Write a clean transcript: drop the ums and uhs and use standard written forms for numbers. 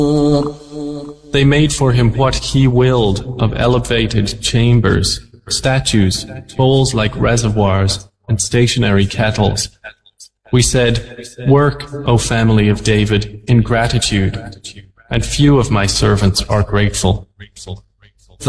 They made for him what he willed of elevated chambers, statues, bowls like reservoirs, and stationary kettles. We said, "Work, O family of David, in gratitude, and few of my servants are grateful."